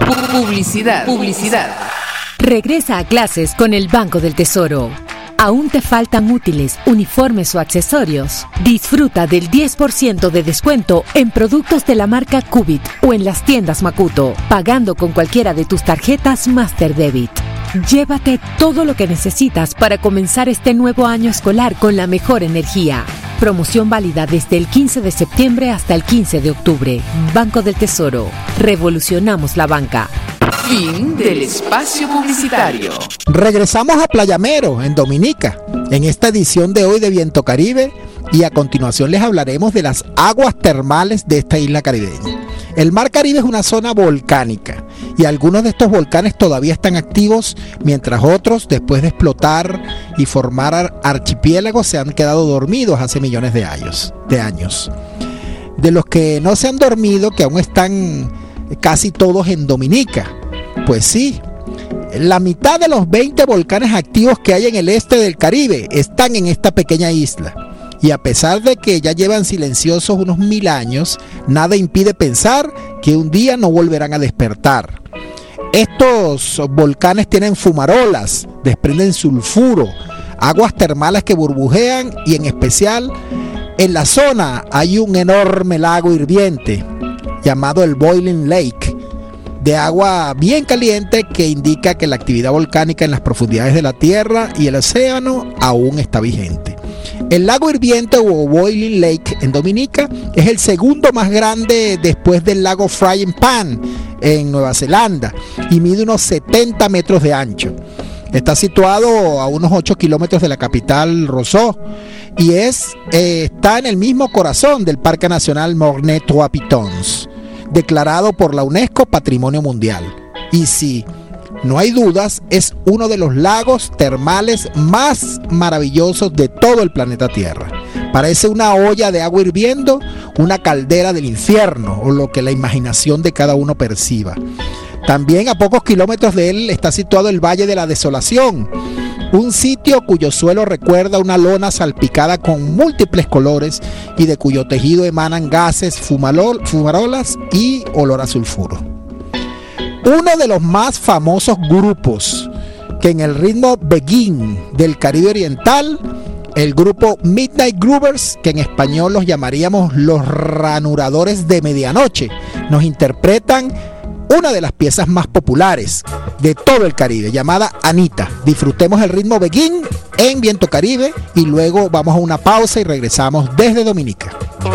Publicidad. Regresa a clases con el Banco del Tesoro. ¿Aún te faltan útiles, uniformes o accesorios? Disfruta del 10% de descuento en productos de la marca Cubit o en las tiendas Makuto, pagando con cualquiera de tus tarjetas Master Debit. Llévate todo lo que necesitas para comenzar este nuevo año escolar con la mejor energía. Promoción válida desde el 15 de septiembre hasta el 15 de octubre. Banco del Tesoro. Revolucionamos la banca. Fin del espacio publicitario. Regresamos a Playamero, en Dominica, en esta edición de hoy de Viento Caribe, y a continuación les hablaremos de las aguas termales de esta isla caribeña. El Mar Caribe es una zona volcánica y algunos de estos volcanes todavía están activos, mientras otros, después de explotar y formar archipiélagos, se han quedado dormidos hace millones de años. De los que no se han dormido, que aún están casi todos en Dominica. Pues sí, la mitad de los 20 volcanes activos que hay en el este del Caribe están en esta pequeña isla. Y a pesar de que ya llevan silenciosos unos 1000 años, nada impide pensar que un día no volverán a despertar. Estos volcanes tienen fumarolas, desprenden sulfuro, aguas termales que burbujean y en especial en la zona hay un enorme lago hirviente llamado el Boiling Lake, de agua bien caliente, que indica que la actividad volcánica en las profundidades de la Tierra y el océano aún está vigente. El lago hirviente o Boiling Lake en Dominica es el segundo más grande después del lago Frying Pan en Nueva Zelanda y mide unos 70 metros de ancho. Está situado a unos 8 kilómetros de la capital Roseau y está en el mismo corazón del Parque Nacional Morne-Trois Pitons, declarado por la UNESCO Patrimonio Mundial. Y sí, no hay dudas, es uno de los lagos termales más maravillosos de todo el planeta Tierra. Parece una olla de agua hirviendo, una caldera del infierno, o lo que la imaginación de cada uno perciba. También a pocos kilómetros de él está situado el Valle de la Desolación, un sitio cuyo suelo recuerda una lona salpicada con múltiples colores y de cuyo tejido emanan gases, fumarolas y olor a sulfuro. Uno de los más famosos grupos que en el ritmo Begin del Caribe Oriental, el grupo Midnight Groovers, que en español los llamaríamos los ranuradores de medianoche, nos interpretan una de las piezas más populares de todo el Caribe, llamada Anita. Disfrutemos el ritmo Begin en Viento Caribe y luego vamos a una pausa y regresamos desde Dominica.